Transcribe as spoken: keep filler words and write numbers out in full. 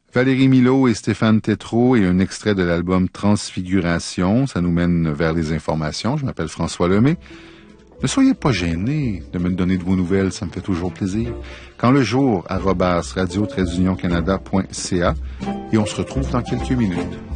Valérie Milot et Stéphane Tétrault et un extrait de l'album Transfiguration. Ça nous mène vers les informations. Je m'appelle François Lemay. Ne soyez pas gênés de me donner de vos nouvelles, ça me fait toujours plaisir. Quand le jour, arobase radio tiret union canada point c a, et on se retrouve dans quelques minutes.